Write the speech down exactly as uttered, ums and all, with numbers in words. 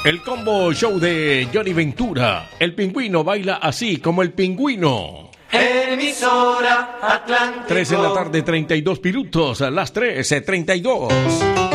El combo show de Johnny Ventura. El pingüino baila así como el pingüino. Emisora Atlántico. tres de la tarde, treinta y dos minutos. A las tres, treinta y dos.